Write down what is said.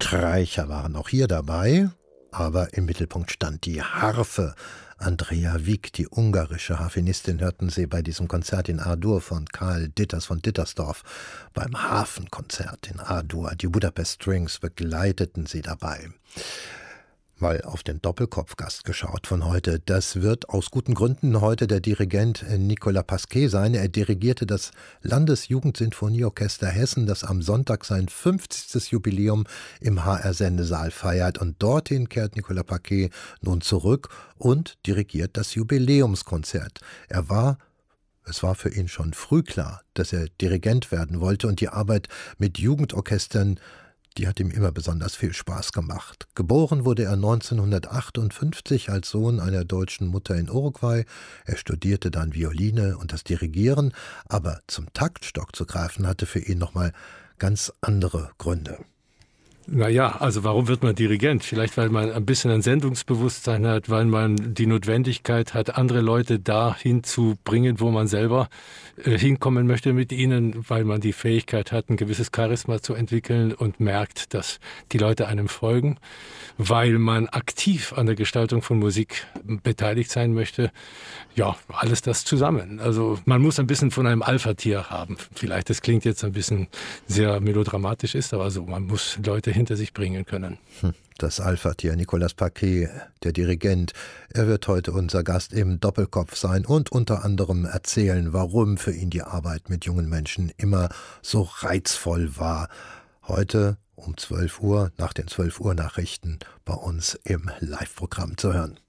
Streicher waren auch hier dabei, aber im Mittelpunkt stand die Harfe. Andrea Wieck, die ungarische Harfenistin, hörten Sie bei diesem Konzert in A-Dur von Karl Ditters von Dittersdorf. Beim Hafenkonzert in A-Dur, die Budapest Strings begleiteten sie dabei. Mal auf den Doppelkopfgast geschaut von heute. Das wird aus guten Gründen heute der Dirigent Nicolas Pasquet sein. Er dirigierte das Landesjugendsinfonieorchester Hessen, das am Sonntag sein 50. Jubiläum im HR-Sendesaal feiert. Und dorthin kehrt Nicolas Pasquet nun zurück und dirigiert das Jubiläumskonzert. Es war für ihn schon früh klar, dass er Dirigent werden wollte, und die Arbeit mit Jugendorchestern, die hat ihm immer besonders viel Spaß gemacht. Geboren wurde er 1958 als Sohn einer deutschen Mutter in Uruguay. Er studierte dann Violine und das Dirigieren, aber zum Taktstock zu greifen hatte für ihn nochmal ganz andere Gründe. Naja, also warum wird man Dirigent? Vielleicht, weil man ein bisschen ein Sendungsbewusstsein hat, weil man die Notwendigkeit hat, andere Leute dahin zu bringen, wo man selber hinkommen möchte mit ihnen, weil man die Fähigkeit hat, ein gewisses Charisma zu entwickeln und merkt, dass die Leute einem folgen, weil man aktiv an der Gestaltung von Musik beteiligt sein möchte. Ja, alles das zusammen. Also man muss ein bisschen von einem Alpha-Tier haben. Vielleicht, das klingt jetzt ein bisschen sehr melodramatisch, ist aber so, man muss Leute hinter sich bringen können. Das Alpha-Tier, Nicolas Pasquet, der Dirigent. Er wird heute unser Gast im Doppelkopf sein und unter anderem erzählen, warum für ihn die Arbeit mit jungen Menschen immer so reizvoll war. Heute um 12 Uhr nach den 12 Uhr Nachrichten bei uns im Live-Programm zu hören.